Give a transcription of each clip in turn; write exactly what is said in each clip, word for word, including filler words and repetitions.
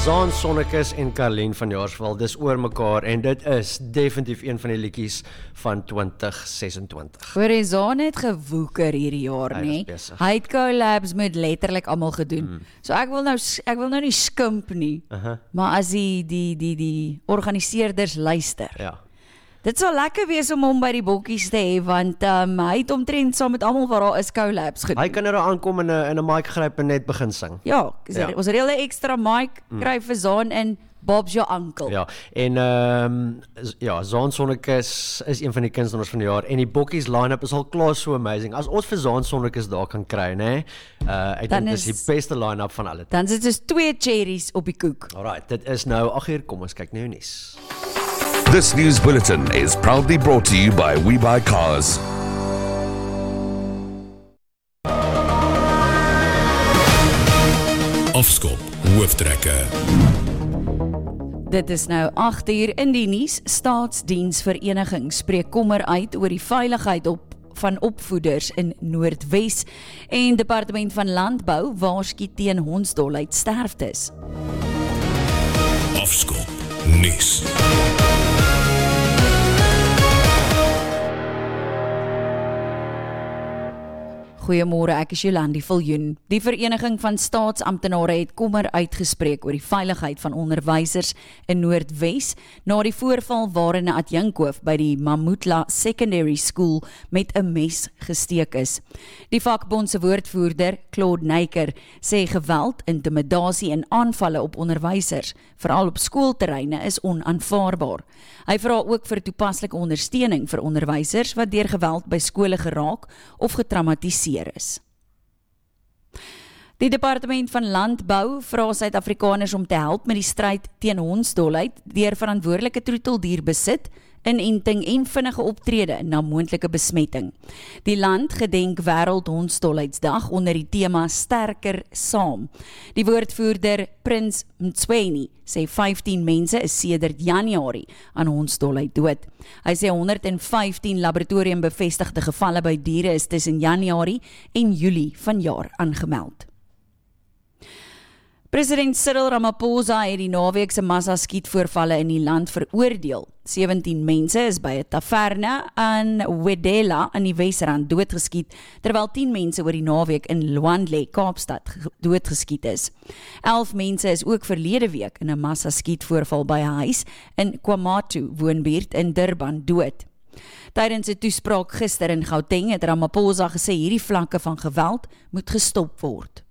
Zaan Sonnekus en Carlien van Jaarsveld, dis oor mekaar en dit is definitief een van die liedjies van twintig sesentwintig. Hoor jy, Zaan het gewoeker hierdie jaar, Hy nie? was besig. Hy het collabs met letterlik almal gedoen. Mm. So ek wil nou ek wil nou nie skimp nie, Uh-huh. maar as die die die die organiseerders luister. Ja. Dit sal lekker wees om hom by die bokkies te hê, want um, hy het omtrent saam met almal waar daar is collabs gedoen. Hy kan er aankom en 'n in 'n mic gryp en net begin sing. Ja, Ja. ons reël 'n ekstra mic, kry vir Zaan in Bob's your uncle. Ja, en ehm um, ja, Zaan Sonnekus is een van die kunstenaars van die jaar en die bokkies line-up is al klaar so amazing. As ons vir Zaan Sonnekus daar kan kry, nê? Uh ek Dan dink dis is- die beste line-up van alle. Dan sit soos twee cherries op die koek. Alright, dit is nou ag uur, kom ons kyk nou nuus. This news bulletin is proudly brought to you by WeBuyCars. Afskop hooftrekke. Dit is nou agt uur in die nuus. Staatsdiensvereniging spreek kommer uit oor die veiligheid op van opvoeders in Noordwes en Departement van Landbou waarsku teen hondsdolheid sterftes. Afskop nuus. Goeiemôre, ek is Jolandi Viljoen. Die Vereniging van Staatsamptenare het kommer uitgespreek oor die veiligheid van onderwysers in Noordwes na die voorval waarin 'n adjunkhoof by die Mamutla Secondary School met 'n mes gesteek is. Die vakbond se woordvoerder, Claude Nyker, sê geweld, intimidasie en aanvalle op onderwysers, veral op skoolterreine, is onaanvaarbaar. Hy vra ook vir toepaslike ondersteuning vir onderwysers wat deur geweld by skole geraak of getraumatiseer is. Die Departement van Landbou vra Suid-Afrikaners om te help met die stryd teen hondsdolheid deur verantwoordelike troeteldierbesit, inenting en vinnige optrede na moontlike besmetting. Die land gedenk Wêreld Hondsdolheidsdag onder die tema Sterker Saam. Die woordvoerder Prins Mtsweni sê vyftien mense is sedert Januarie aan hondsdolheid dood. Hy sê honderd en vyftien laboratoriumbevestigde gevalle by diere is tussen Januarie en Julie vanjaar aangemeld. President Cyril Ramaphosa het die naweek se massa-skietvoorvalle in die land veroordeel. sewentien mense is by 'n taverne aan Wedela in die Wesrand doodgeskiet, terwyl tien mense oor die naweek in Lwandle, Kaapstad, doodgeskiet is. elf mense is ook verlede week in 'n massa-skietvoorval by 'n huis in KwaMatu woonbuurt in Durban dood. Tydens 'n toespraak gister in Gauteng het Ramaphosa gesê hierdie vlakke van geweld moet gestop word.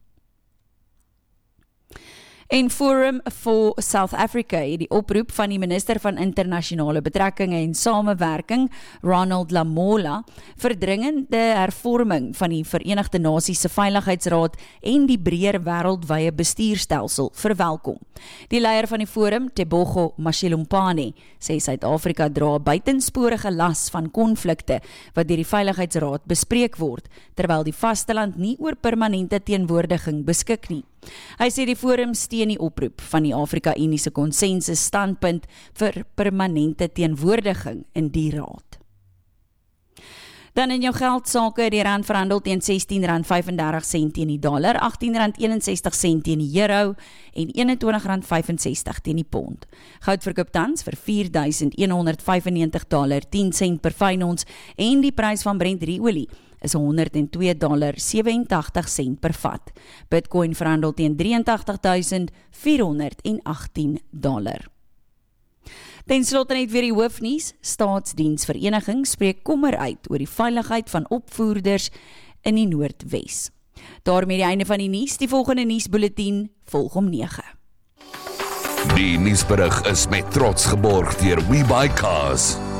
En Forum for South Africa het die oproep van die minister van internasionale betrekkinge en samewerking, Ronald Lamola, vir dringende hervorming van die Verenigde Nasies se Veiligheidsraad en die breër wêreldwye bestuurstelsel verwelkom. Die leier van die forum, Tebogo Mashelumpane, sê Suid-Afrika dra 'n buitensporige las van konflikte wat deur die Veiligheidsraad bespreek word, terwyl die vasteland nie oor permanente teenwoordiging beskik nie. Hy sê die forum steun die oproep van die Afrika-Unie se konsensus standpunt vir permanente teenwoordiging in die raad. Dan in jou geldsake, die rand verhandel teen sestien rand vyfendertig sent teen die dollar, agttien rand eenensestig sent teen die euro en eenentwintig rand vyfensestig teen die pond. Goud verkoop tans vir vier duisend een honderd vyfennegentig dollar tien sent per fyn ons en die prys van Brent olie is honderd en twee dollar sewentydig sent per vat. Bitcoin verhandel teen drieëntagtig duisend vier honderd agttien dollar. Ten slotte net weer die hoofnuus. Staatsdiensvereniging spreek kommer uit oor die veiligheid van opvoerders in die Noordwes. Daarmee die einde van die nuus. Die volgende nuusbulletin volg om nege. Die nuusberig is met trots geborg deur WeBuyCars.